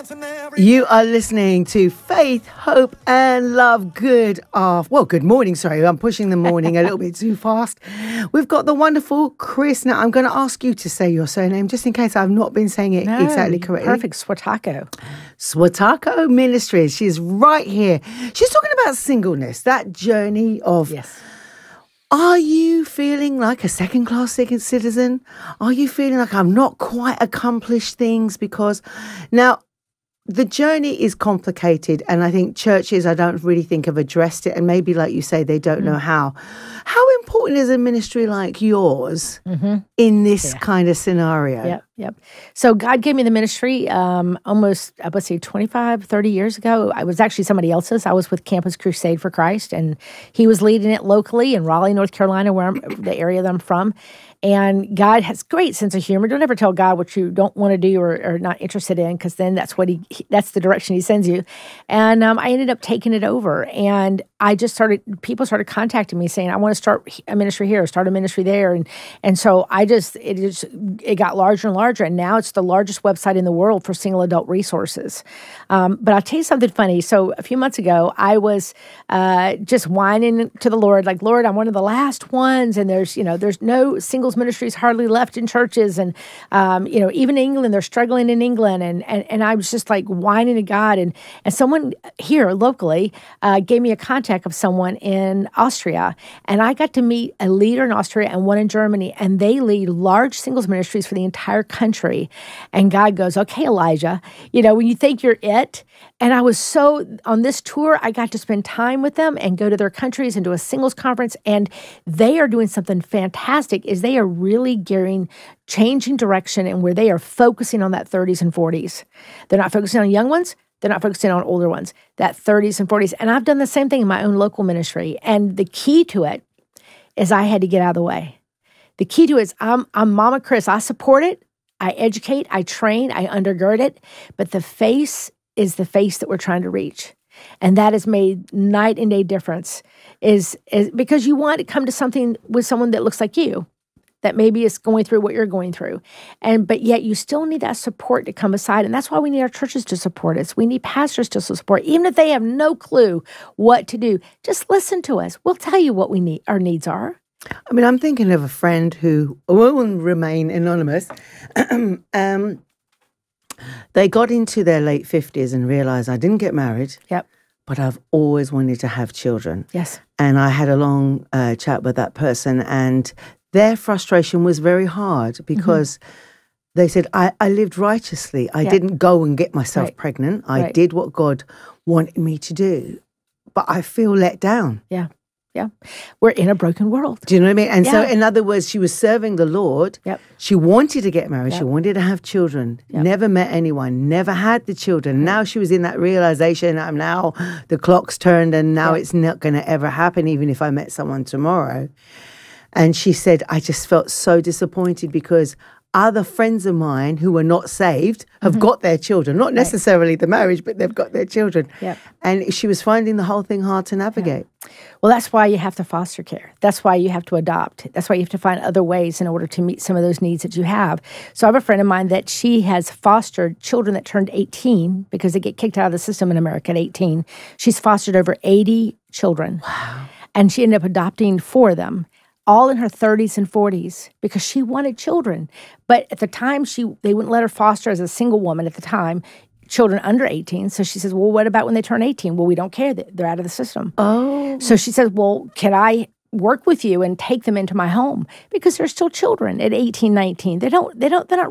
You are listening to Faith, Hope, and Love. Good morning. Sorry, I'm pushing the morning a little bit too fast. We've got the wonderful Chris. Now, I'm going to ask you to say your surname just in case I've not been saying it exactly correctly. Perfect. Swatako Ministries. She's right here. She's talking about singleness, that journey of... Yes. Are you feeling like a second-class citizen? Are you feeling like I've not quite accomplished things? Because now... the journey is complicated, and I think churches, I don't really think have addressed it, and maybe, like you say, they don't know how. How important is a ministry like yours in this kind of scenario? Yep. So God gave me the ministry almost, I would say, 25, 30 years ago. I was actually somebody else's. I was with Campus Crusade for Christ, and he was leading it locally in Raleigh, North Carolina, the area that I'm from. And God has great sense of humor. Don't ever tell God what you don't want to do or not interested in, because then that's what that's the direction he sends you. And I ended up taking it over. And people started contacting me saying, I want to start a ministry here, start a ministry there. And so it got larger and larger. And now it's the largest website in the world for single adult resources. But I'll tell you something funny. So a few months ago, I was just whining to the Lord, like, Lord, I'm one of the last ones. And there's no singles ministries hardly left in churches. And, even in England, they're struggling in England. And I was just like whining to God. And someone here locally gave me a contact of someone in Austria. And I got to meet a leader in Austria and one in Germany. And they lead large singles ministries for the entire country. And God goes, okay, Elijah, when you think you're it. And I was on this tour, I got to spend time with them and go to their countries and do a singles conference. And they are doing something fantastic, is they are really changing direction, and where they are focusing on that 30s and 40s. They're not focusing on young ones. They're not focusing on older ones, that 30s and 40s. And I've done the same thing in my own local ministry. And the key to it is I had to get out of the way. The key to it is I'm Mama Chris. I support it. I educate. I train. I undergird it. But the face is the face that we're trying to reach. And that has made night and day difference is because you want to come to something with someone that looks like you, that maybe is going through what you're going through. But yet you still need that support to come aside. And that's why we need our churches to support us. We need pastors to support, even if they have no clue what to do. Just listen to us. We'll tell you what our needs are. I mean, I'm thinking of a friend who will remain anonymous. They got into their late 50s and realized, I didn't get married. Yep. But I've always wanted to have children. Yes. And I had a long chat with that person, and their frustration was very hard because they said, I lived righteously. I didn't go and get myself pregnant. I did what God wanted me to do. But I feel let down. Yeah. Yeah. We're in a broken world. Do you know what I mean? And so, in other words, she was serving the Lord. Yep. She wanted to get married. Yep. She wanted to have children. Yep. Never met anyone. Never had the children. Yep. Now she was in that realization, now the clock's turned and now it's not going to ever happen, even if I met someone tomorrow. And she said, I just felt so disappointed because other friends of mine who were not saved have got their children. Not necessarily the marriage, but they've got their children. Yep. And she was finding the whole thing hard to navigate. Yeah. Well, that's why you have to foster care. That's why you have to adopt. That's why you have to find other ways in order to meet some of those needs that you have. So I have a friend of mine that she has fostered children that turned 18 because they get kicked out of the system in America at 18. She's fostered over 80 children. Wow. And she ended up adopting 4 of them, all in her 30s and 40s, because she wanted children. But at the time, they wouldn't let her foster as a single woman at the time, children under 18. So she says, well, what about when they turn 18? Well, we don't care. They're out of the system. Oh. So she says, well, can I work with you and take them into my home? Because they're still children at 18, 19. They're not